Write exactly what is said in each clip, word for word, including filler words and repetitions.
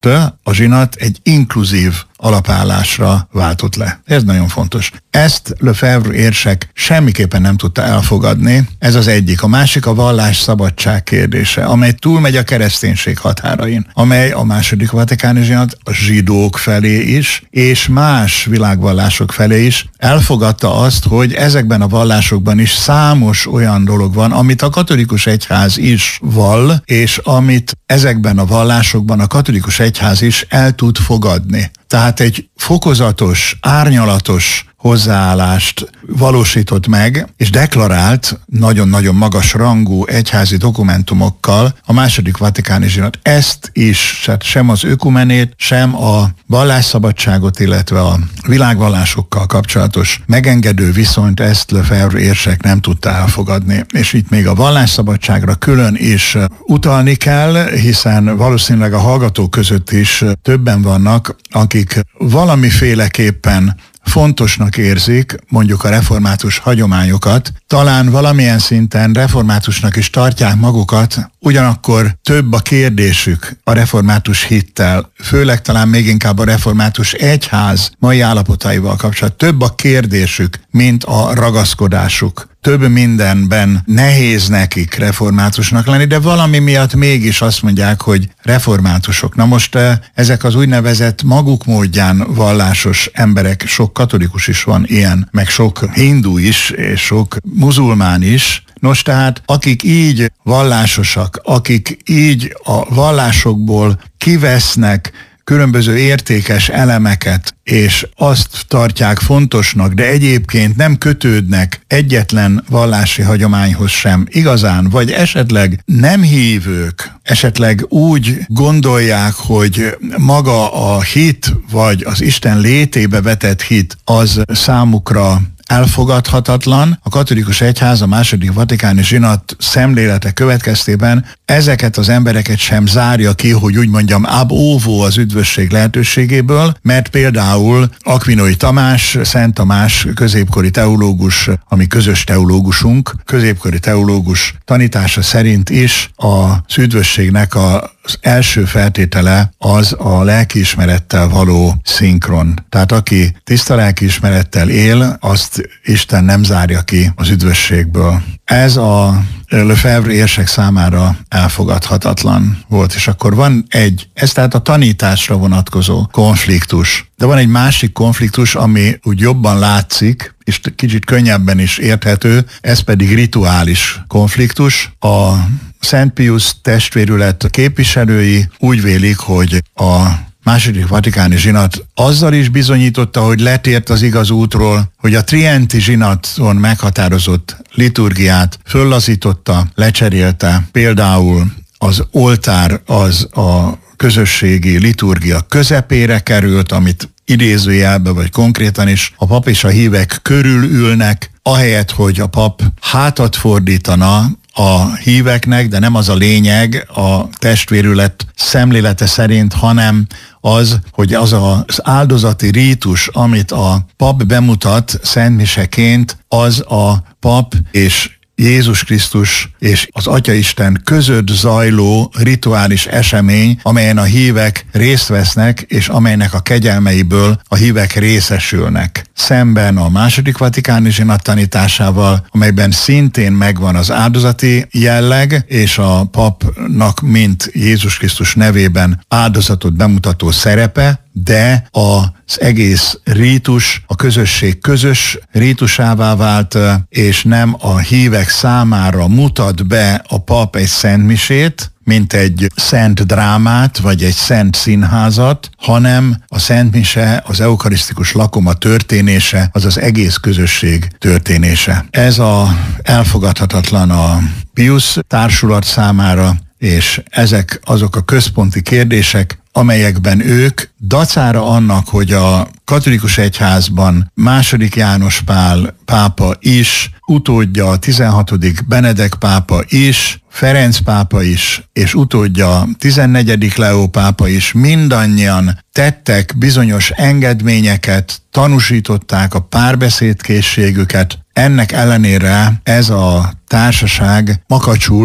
a zsinat egy inkluzív alapállásra váltott le. Ez nagyon fontos. Ezt Lefebvre érsek semmiképpen nem tudta elfogadni. Ez az egyik. A másik a vallás szabadság kérdése, amely túlmegy a kereszténység határain, amely a második vatikáni zsinat a zsidók felé is, és más világvallások felé is elfogadta azt, hogy ezekben a vallásokban is számos olyan dolog van, amit a katolikus egyház is vall, és amit ezekben a vallásokban a katolikus egyház is el tud fogadni. Tehát egy fokozatos, árnyalatos hozzáállást valósított meg, és deklarált nagyon-nagyon magas rangú egyházi dokumentumokkal a második vatikáni zsinat. Ezt is, sem az ökumenét, sem a vallásszabadságot, illetve a világvallásokkal kapcsolatos megengedő viszonyt ezt Lefebvre érsek nem tudta elfogadni. És itt még a vallásszabadságra külön is utalni kell, hiszen valószínűleg a hallgatók között is többen vannak, akik valamiféleképpen fontosnak érzik mondjuk a református hagyományokat, talán valamilyen szinten reformátusnak is tartják magukat, ugyanakkor több a kérdésük a református hittel, főleg talán még inkább a református egyház mai állapotaival kapcsolatban, több a kérdésük, mint a ragaszkodásuk. Több mindenben nehéz nekik reformátusnak lenni, de valami miatt mégis azt mondják, hogy reformátusok. Na most ezek az úgynevezett maguk módján vallásos emberek, sok katolikus is van ilyen, meg sok hindu is, és sok muzulmán is. Nos, tehát akik így vallásosak, akik így a vallásokból kivesznek különböző értékes elemeket, és azt tartják fontosnak, de egyébként nem kötődnek egyetlen vallási hagyományhoz sem igazán, vagy esetleg nem hívők, esetleg úgy gondolják, hogy maga a hit, vagy az Isten létébe vetett hit az számukra elfogadhatatlan. A katolikus egyház a második vatikáni zsinat szemlélete következtében ezeket az embereket sem zárja ki, hogy úgy mondjam, ab ovo az üdvösség lehetőségéből, mert például Akvinói Tamás, Szent Tamás középkori teológus, ami közös teológusunk, középkori teológus tanítása szerint is az üdvösségnek a az első feltétele az a lelkiismerettel való szinkron. Tehát aki tiszta lelkiismerettel él, azt Isten nem zárja ki az üdvösségből. Ez a Lefebvre érsek számára elfogadhatatlan volt. És akkor van egy, ez tehát a tanításra vonatkozó konfliktus. De van egy másik konfliktus, ami úgy jobban látszik, és kicsit könnyebben is érthető, ez pedig rituális konfliktus. A Szent Piusz testvérület képviselői úgy vélik, hogy a második vatikáni zsinat azzal is bizonyította, hogy letért az igaz útról, hogy a trienti zsinaton meghatározott liturgiát föllazította, lecserélte. Például az oltár az a közösségi liturgia közepére került, amit idézőjelbe vagy konkrétan is a pap és a hívek körül ülnek, ahelyett, hogy a pap hátat fordítana a híveknek, de nem az a lényeg a testvérület szemlélete szerint, hanem az, hogy az az áldozati rítus, amit a pap bemutat szentmiseként, az a pap és Jézus Krisztus és az Atyaisten között zajló rituális esemény, amelyen a hívek részt vesznek, és amelynek a kegyelmeiből a hívek részesülnek. Szemben a második vatikáni zsinat tanításával, amelyben szintén megvan az áldozati jelleg, és a papnak, mint Jézus Krisztus nevében áldozatot bemutató szerepe, de az egész rítus a közösség közös rítusává vált, és nem a hívek számára mutat be a pap egy szentmisét, mint egy szent drámát, vagy egy szent színházat, hanem a szentmise, az eukarisztikus lakoma történése, az az egész közösség történése. Ez a elfogadhatatlan a Piusz társulat számára, és ezek azok a központi kérdések, amelyekben ők dacára annak, hogy a katolikus egyházban második János Pál pápa is, utódja a tizenhatodik Benedek pápa is, Ferenc pápa is, és utódja tizennegyedik Leó pápa is, mindannyian tettek bizonyos engedményeket, tanúsították a párbeszédkészségüket. Ennek ellenére ez a társaság makacsul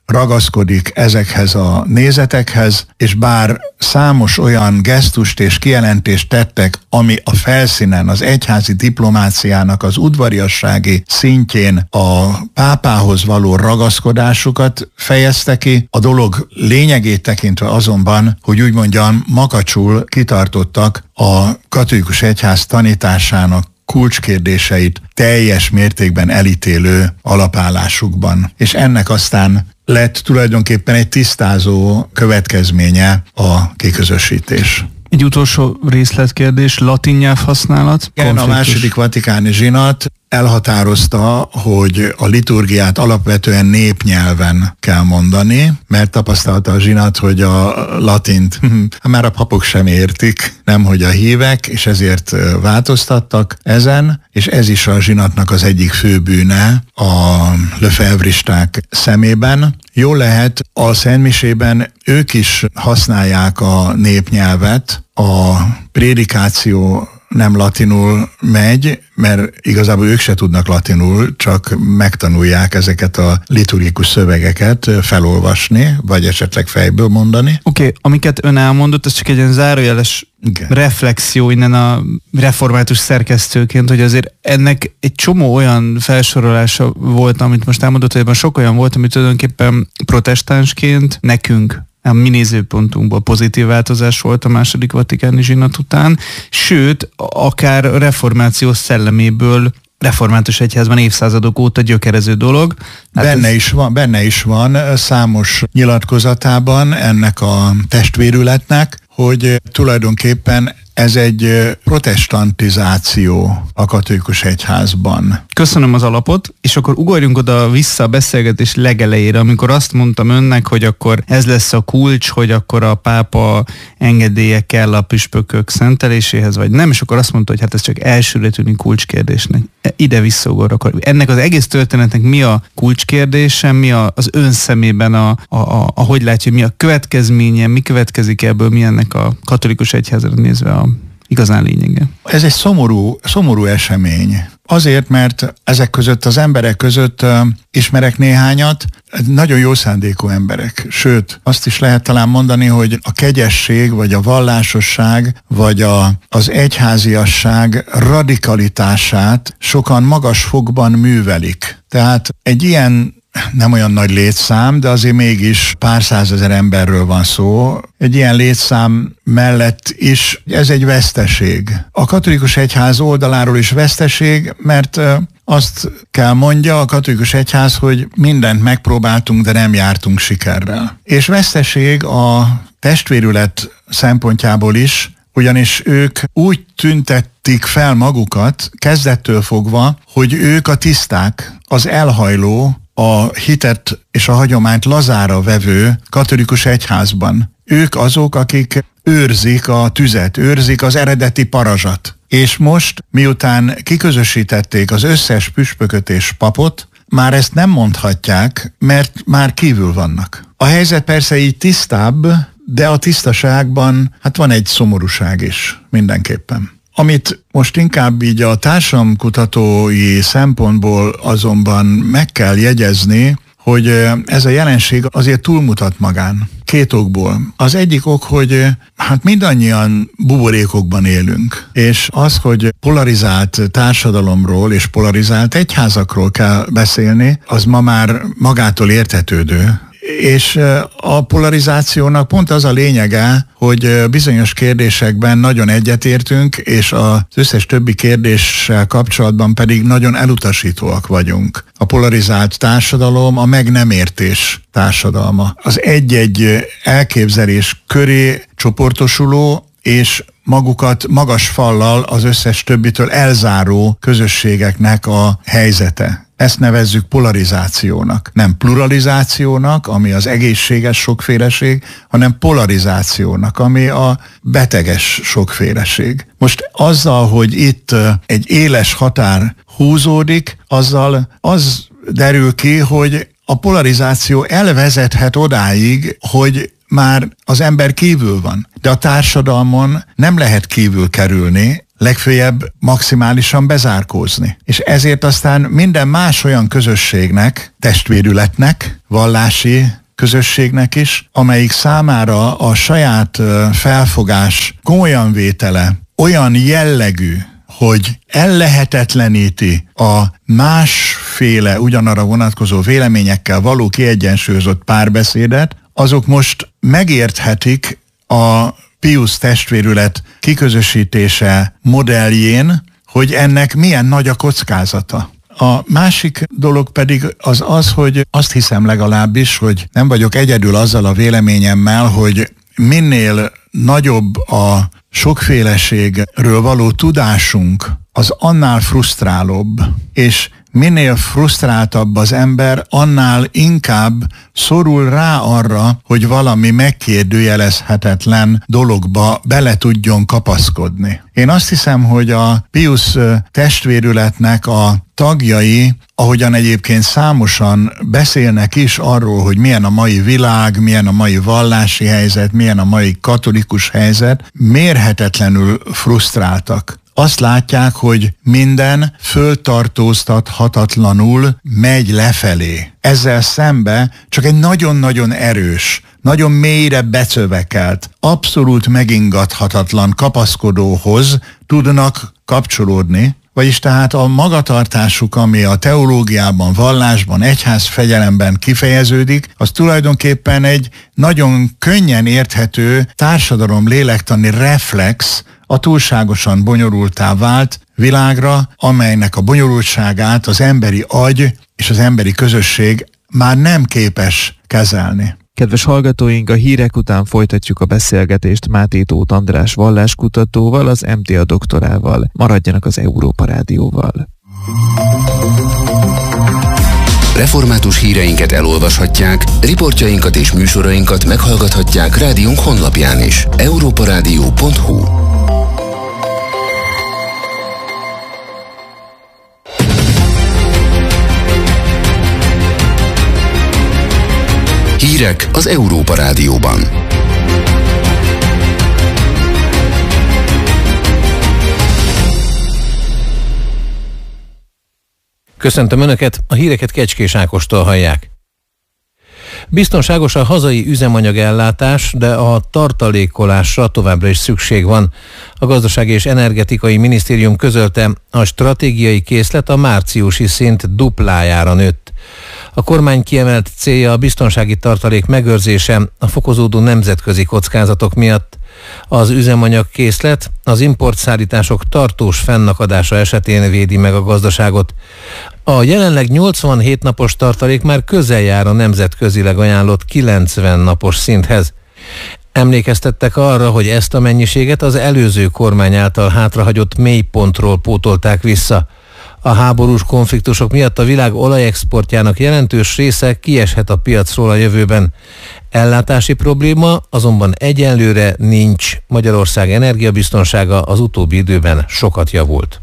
ragaszkodik ezekhez a nézetekhez, és bár számos olyan gesztust és kijelentést tettek, ami a felszínen az egyházi diplomáciának az udvariassági szintjén a pápához való ragaszkodásukat fejezte ki, a dolog lényegét tekintve azonban, hogy úgy mondjam, makacsul kitartottak a katolikus egyház tanításának kulcskérdéseit teljes mértékben elítélő alapállásukban. És ennek aztán lett tulajdonképpen egy tisztázó következménye a kiközösítés. Egy utolsó részletkérdés, latin nyelvhasználat? Igen, a második vatikáni zsinat elhatározta, hogy a liturgiát alapvetően népnyelven kell mondani, mert tapasztalta a zsinat, hogy a latint már a papok sem értik, nemhogy a hívek, és ezért változtattak ezen, és ez is a zsinatnak az egyik fő bűne a lefebvristák szemében. Jól lehet, a szentmisében ők is használják a népnyelvet, a prédikáció nem latinul megy, mert igazából ők se tudnak latinul, csak megtanulják ezeket a liturgikus szövegeket felolvasni, vagy esetleg fejből mondani. Oké, okay, amiket ön elmondott, ez csak egy ilyen zárójeles Igen. reflexió innen a református szerkesztőként, hogy azért ennek egy csomó olyan felsorolása volt, amit most elmondott, hogy ebben sok olyan volt, amit tulajdonképpen protestánsként nekünk a mi nézőpontunkból pozitív változás volt a második vatikáni zsinat után, sőt, akár reformáció szelleméből református egyházban évszázadok óta gyökerező dolog. Hát benne, ez... is van, benne is van számos nyilatkozatában ennek a testvérületnek, hogy tulajdonképpen ez egy protestantizáció a katolikus egyházban. Köszönöm az alapot, és akkor ugorjunk oda vissza a beszélgetés legelejére, amikor azt mondtam önnek, hogy akkor ez lesz a kulcs, hogy akkor a pápa engedélye kell a püspökök szenteléséhez, vagy nem, és akkor azt mondta, hogy hát ez csak elsőre tűnik kulcskérdésnek. Ide visszaugorok. Ennek az egész történetnek mi a kulcskérdése, mi a, az ön szemében, a, a, a, a, hogy látja, mi a következménye, mi következik ebből, mi ennek a katolikus egyházra nézve a igazán lényege. Ez egy szomorú, szomorú esemény. Azért, mert ezek között, az emberek között uh, ismerek néhányat, nagyon jó szándékú emberek. Sőt, azt is lehet talán mondani, hogy a kegyesség, vagy a vallásosság, vagy a, az egyháziasság radikalitását sokan magas fokban művelik. Tehát egy ilyen nem olyan nagy létszám, de azért mégis pár százezer emberről van szó. Egy ilyen létszám mellett is ez egy veszteség. A katolikus egyház oldaláról is veszteség, mert azt kell mondja a katolikus egyház, hogy mindent megpróbáltunk, de nem jártunk sikerrel. És veszteség a testvérület szempontjából is, ugyanis ők úgy tüntették fel magukat kezdettől fogva, hogy ők a tiszták, az elhajló, a hitet és a hagyományt lazára vevő katolikus egyházban. Ők azok, akik őrzik a tüzet, őrzik az eredeti parazsat. És most, miután kiközösítették az összes püspököt és papot, már ezt nem mondhatják, mert már kívül vannak. A helyzet persze így tisztább, de a tisztaságban hát van egy szomorúság is mindenképpen. Amit most inkább így a társadalomkutatói szempontból azonban meg kell jegyezni, hogy ez a jelenség azért túlmutat magán. Két okból. Az egyik ok, hogy hát mindannyian buborékokban élünk, és az, hogy polarizált társadalomról és polarizált egyházakról kell beszélni, az ma már magától értetődő. És a polarizációnak pont az a lényege, hogy bizonyos kérdésekben nagyon egyetértünk, és az összes többi kérdéssel kapcsolatban pedig nagyon elutasítóak vagyunk. A polarizált társadalom a meg nem értés társadalma. Az egy-egy elképzelés köré csoportosuló és magukat magas fallal az összes többitől elzáró közösségeknek a helyzete. Ezt nevezzük polarizációnak. Nem pluralizációnak, ami az egészséges sokféleség, hanem polarizációnak, ami a beteges sokféleség. Most azzal, hogy itt egy éles határ húzódik, azzal az derül ki, hogy a polarizáció elvezethet odáig, hogy már az ember kívül van. De a társadalmon nem lehet kívül kerülni, legfőjebb maximálisan bezárkózni. És ezért aztán minden más olyan közösségnek, testvérületnek, vallási közösségnek is, amelyik számára a saját felfogás komolyan vétele olyan jellegű, hogy ellehetetleníti a másféle ugyanarra vonatkozó véleményekkel való kiegyensúlyozott párbeszédet, azok most megérthetik a Piusz testvérület kiközösítése modelljén, hogy ennek milyen nagy a kockázata. A másik dolog pedig az az, hogy azt hiszem legalábbis, hogy nem vagyok egyedül azzal a véleményemmel, hogy minél nagyobb a sokféleségről való tudásunk, az annál frusztrálóbb, és minél frusztráltabb az ember, annál inkább szorul rá arra, hogy valami megkérdőjelezhetetlen dologba bele tudjon kapaszkodni. Én azt hiszem, hogy a Piusz testvérületnek a tagjai, ahogyan egyébként számosan beszélnek is arról, hogy milyen a mai világ, milyen a mai vallási helyzet, milyen a mai katolikus helyzet, mérhetetlenül frusztráltak. Azt látják, hogy minden föltartóztathatatlanul megy lefelé. Ezzel szembe csak egy nagyon-nagyon erős, nagyon mélyre becövekelt, abszolút megingathatatlan kapaszkodóhoz tudnak kapcsolódni, vagyis tehát a magatartásuk, ami a teológiában, vallásban, egyházfegyelemben kifejeződik, az tulajdonképpen egy nagyon könnyen érthető társadalom lélektani reflex a túlságosan bonyolultá vált világra, amelynek a bonyolultságát az emberi agy és az emberi közösség már nem képes kezelni. Kedves hallgatóink, a hírek után folytatjuk a beszélgetést Máté Tóth András valláskutatóval, az em té á doktorával. Maradjanak az Európa Rádióval. Református híreinket elolvashatják, riportjainkat és műsorainkat meghallgathatják rádiónk honlapján is. európarádió pont hu. Hírek az Európa Rádióban. Köszöntöm Önöket, a híreket Kecskés Ákostól hallják. Biztonságos a hazai üzemanyagellátás, de a tartalékolásra továbbra is szükség van. A Gazdasági és Energetikai Minisztérium közölte, a stratégiai készlet a márciusi szint duplájára nőtt. A kormány kiemelt célja a biztonsági tartalék megőrzése a fokozódó nemzetközi kockázatok miatt. Az üzemanyagkészlet az importszállítások tartós fennakadása esetén védi meg a gazdaságot. A jelenleg nyolcvanhét napos tartalék már közel jár a nemzetközileg ajánlott kilencven napos szinthez. Emlékeztettek arra, hogy ezt a mennyiséget az előző kormány által hátrahagyott mélypontról pótolták vissza. A háborús konfliktusok miatt a világ olajexportjának jelentős része kieshet a piacról a jövőben. Ellátási probléma azonban egyelőre nincs. Magyarország energiabiztonsága az utóbbi időben sokat javult.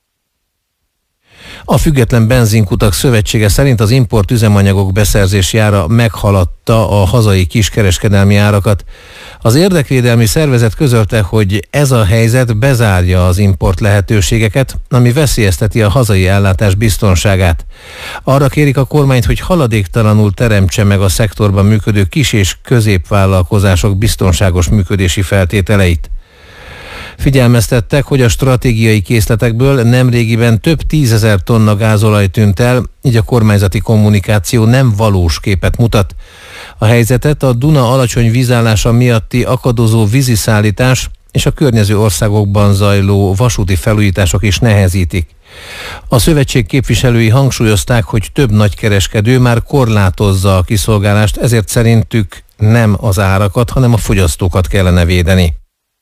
A Független Benzinkutak Szövetsége szerint az import üzemanyagok beszerzési ára meghaladta a hazai kiskereskedelmi árakat. Az érdekvédelmi szervezet közölte, hogy ez a helyzet bezárja az import lehetőségeket, ami veszélyezteti a hazai ellátás biztonságát. Arra kérik a kormányt, hogy haladéktalanul teremtse meg a szektorban működő kis- és középvállalkozások biztonságos működési feltételeit. Figyelmeztettek, hogy a stratégiai készletekből nemrégiben több tízezer tonna gázolaj tűnt el, így a kormányzati kommunikáció nem valós képet mutat. A helyzetet a Duna alacsony vízállása miatti akadozó víziszállítás és a környező országokban zajló vasúti felújítások is nehezítik. A szövetség képviselői hangsúlyozták, hogy több nagykereskedő már korlátozza a kiszolgálást, ezért szerintük nem az árakat, hanem a fogyasztókat kellene védeni.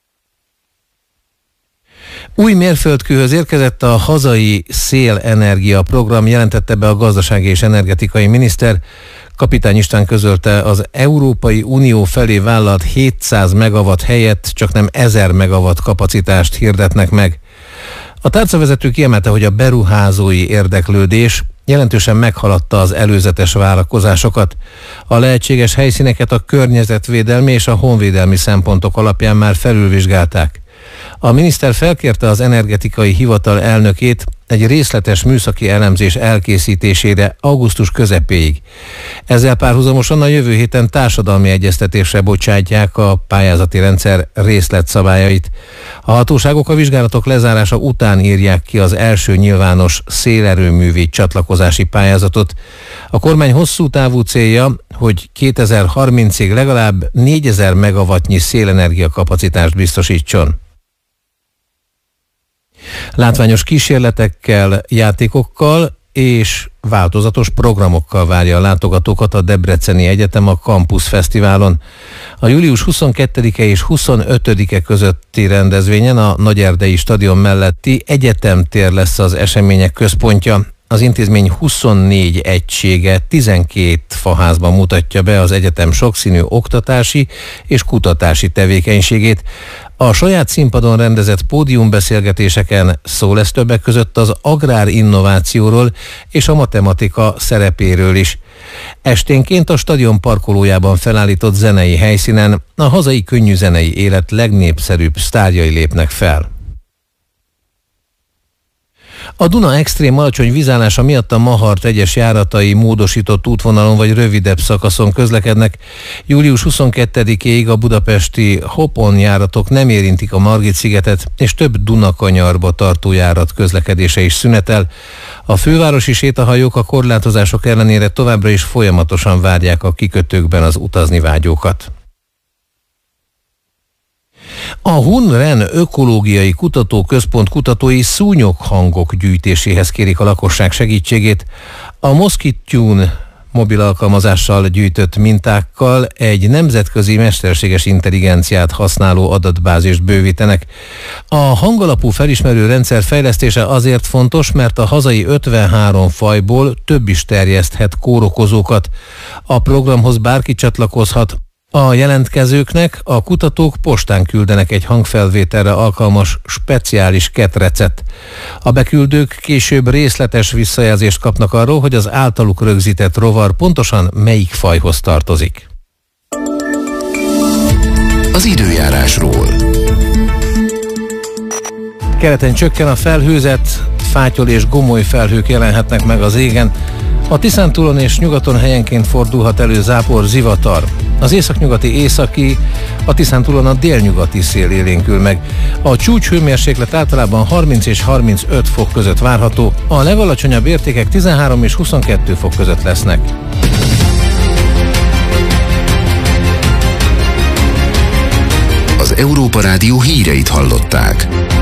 Új mérföldkőhöz érkezett a hazai szélenergia program, jelentette be a gazdasági és energetikai miniszter. Kapitány István közölte, az Európai Unió felé vállalt hétszáz megawatt helyett csaknem ezer megawatt kapacitást hirdetnek meg. A tárcavezető kiemelte, hogy a beruházói érdeklődés jelentősen meghaladta az előzetes várakozásokat. A lehetséges helyszíneket a környezetvédelmi és a honvédelmi szempontok alapján már felülvizsgálták. A miniszter felkérte az energetikai hivatal elnökét egy részletes műszaki elemzés elkészítésére augusztus közepéig. Ezzel párhuzamosan a jövő héten társadalmi egyeztetésre bocsátják a pályázati rendszer részletszabályait. A hatóságok a vizsgálatok lezárása után írják ki az első nyilvános szélerőművi csatlakozási pályázatot. A kormány hosszú távú célja, hogy kétezer-harmincig legalább négyezer megawattnyi szélenergia kapacitást biztosítson. Látványos kísérletekkel, játékokkal és változatos programokkal várja a látogatókat a Debreceni Egyetem a Campus Fesztiválon. A július huszonkettedike és huszonötödike közötti rendezvényen a Nagyerdei stadion melletti egyetemtér lesz az események központja. Az intézmény huszonnégy egysége tizenkét faházban mutatja be az egyetem sokszínű oktatási és kutatási tevékenységét. A saját színpadon rendezett pódiumbeszélgetéseken szó lesz többek között az agrárinnovációról és a matematika szerepéről is. Esténként a stadion parkolójában felállított zenei helyszínen a hazai könnyűzenei élet legnépszerűbb sztárjai lépnek fel. A Duna extrém alacsony vízállása miatt a Mahart egyes járatai módosított útvonalon vagy rövidebb szakaszon közlekednek. július huszonkettedikéig a budapesti Hopon járatok nem érintik a Margit-szigetet, és több Dunakanyarba tartó járat közlekedése is szünetel. A fővárosi sétahajók a korlátozások ellenére továbbra is folyamatosan várják a kikötőkben az utazni vágyókat. A Hunren Ökológiai Kutatóközpont kutatói szúnyoghangok gyűjtéséhez kérik a lakosság segítségét. A Mosquitune mobil alkalmazással gyűjtött mintákkal egy nemzetközi mesterséges intelligenciát használó adatbázist bővítenek. A hangalapú felismerő rendszer fejlesztése azért fontos, mert a hazai ötvenhárom fajból több is terjeszthet kórokozókat. A programhoz bárki csatlakozhat. A jelentkezőknek a kutatók postán küldenek egy hangfelvételre alkalmas speciális ketrecet. A beküldők később részletes visszajelzést kapnak arról, hogy az általuk rögzített rovar pontosan melyik fajhoz tartozik. Az időjárásról. Keleten csökken a felhőzet, fátyol és gomoly felhők jelenhetnek meg az égen. A Tiszántúlon és nyugaton helyenként fordulhat elő zápor, zivatar. Az északnyugati északi, a Tiszántúlon a délnyugati szél élénkül meg. A csúcshőmérséklet általában harminc és harmincöt fok között várható, a legalacsonyabb értékek tizenhárom és huszonkettő fok között lesznek. Az Európa Rádió híreit hallották.